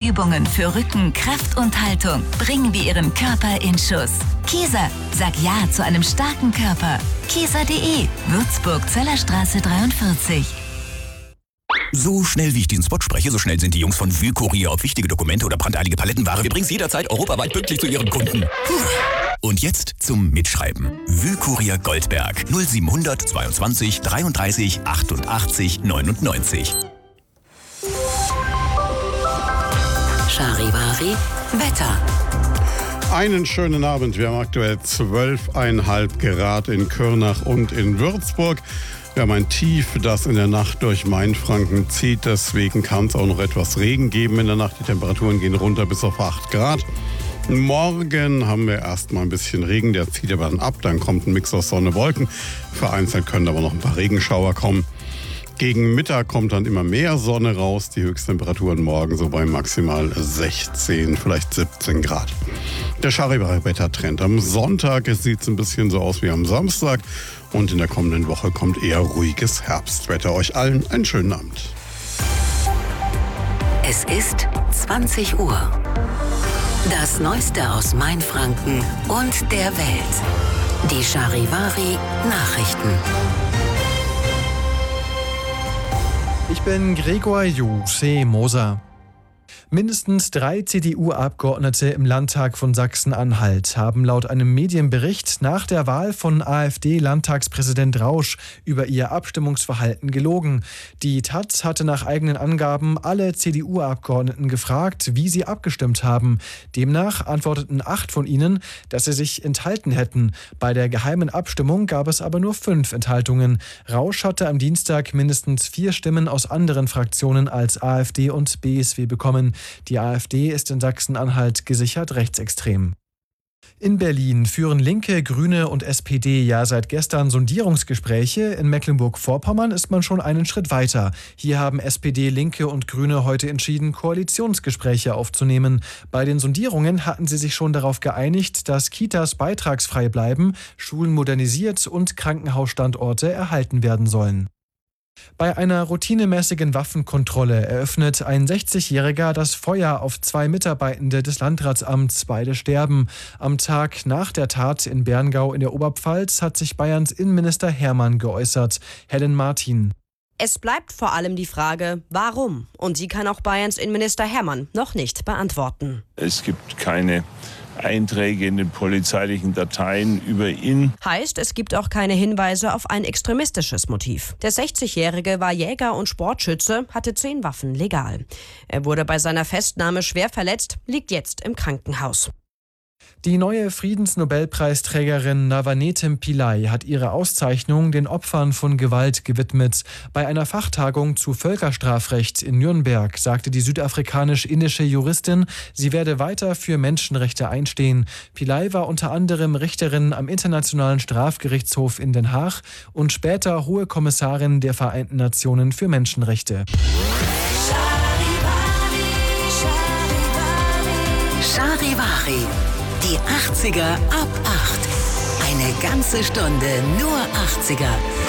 Übungen für Rücken, Kraft und Haltung bringen wir Ihren Körper in Schuss. Kieser, sag Ja zu einem starken Körper. Kieser.de, Würzburg, Zellerstraße 43. So schnell wie ich diesen Spot spreche, so schnell sind die Jungs von Wycourier auf wichtige Dokumente oder brandeilige Palettenware. Wir bringen es jederzeit europaweit pünktlich zu Ihren Kunden. Und jetzt zum Mitschreiben. Wycourier Goldberg 0700 22 33 88 99. Charivari Wetter. Einen schönen Abend. Wir haben aktuell 12,5 Grad in Kürnach und in Würzburg. Wir haben ein Tief, das in der Nacht durch Mainfranken zieht. Deswegen kann es auch noch etwas Regen geben in der Nacht. Die Temperaturen gehen runter bis auf 8 Grad. Morgen haben wir erstmal ein bisschen Regen. Der zieht aber dann ab. Dann kommt ein Mix aus Sonne und Wolken. Vereinzelt können aber noch ein paar Regenschauer kommen. Gegen Mittag kommt dann immer mehr Sonne raus. Die Höchsttemperaturen morgen so bei maximal 16, vielleicht 17 Grad. Der Charivari-Wettertrend. Am Sonntag sieht es ein bisschen so aus wie am Samstag. Und in der kommenden Woche kommt eher ruhiges Herbstwetter. Euch allen einen schönen Abend. Es ist 20 Uhr. Das Neueste aus Mainfranken und der Welt. Die Charivari Nachrichten. Ich bin Gregor Moser. Mindestens 3 CDU-Abgeordnete im Landtag von Sachsen-Anhalt haben laut einem Medienbericht nach der Wahl von AfD-Landtagspräsident Rausch über ihr Abstimmungsverhalten gelogen. Die taz hatte nach eigenen Angaben alle CDU-Abgeordneten gefragt, wie sie abgestimmt haben. Demnach antworteten 8 von ihnen, dass sie sich enthalten hätten. Bei der geheimen Abstimmung gab es aber nur 5 Enthaltungen. Rausch hatte am Dienstag mindestens 4 Stimmen aus anderen Fraktionen als AfD und BSW bekommen. Die AfD ist in Sachsen-Anhalt gesichert rechtsextrem. In Berlin führen Linke, Grüne und SPD ja seit gestern Sondierungsgespräche. In Mecklenburg-Vorpommern ist man schon einen Schritt weiter. Hier haben SPD, Linke und Grüne heute entschieden, Koalitionsgespräche aufzunehmen. Bei den Sondierungen hatten sie sich schon darauf geeinigt, dass Kitas beitragsfrei bleiben, Schulen modernisiert und Krankenhausstandorte erhalten werden sollen. Bei einer routinemäßigen Waffenkontrolle eröffnet ein 60-Jähriger das Feuer auf 2 Mitarbeitende des Landratsamts. Beide sterben. Am Tag nach der Tat in Berngau in der Oberpfalz hat sich Bayerns Innenminister Hermann geäußert. Helen Martin. Es bleibt vor allem die Frage, warum? Und die kann auch Bayerns Innenminister Hermann noch nicht beantworten. Es gibt keine Einträge in den polizeilichen Dateien über ihn. Heißt, es gibt auch keine Hinweise auf ein extremistisches Motiv. Der 60-Jährige war Jäger und Sportschütze, hatte 10 Waffen legal. Er wurde bei seiner Festnahme schwer verletzt, liegt jetzt im Krankenhaus. Die neue Friedensnobelpreisträgerin Navanethem Pillay hat ihre Auszeichnung den Opfern von Gewalt gewidmet. Bei einer Fachtagung zu Völkerstrafrecht in Nürnberg sagte die südafrikanisch-indische Juristin, sie werde weiter für Menschenrechte einstehen. Pillay war unter anderem Richterin am Internationalen Strafgerichtshof in Den Haag und später Hohe Kommissarin der Vereinten Nationen für Menschenrechte. Charivari. Die 80er ab 8. Eine ganze Stunde nur 80er.